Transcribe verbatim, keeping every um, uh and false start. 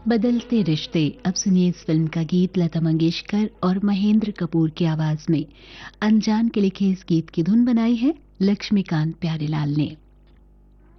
बदलते रिश्ते। अब सुनिए इस फिल्म का गीत लता मंगेशकर और महेंद्र कपूर की आवाज में। अनजान के लिखे इस गीत की धुन बनाई है लक्ष्मीकांत प्यारेलाल ने।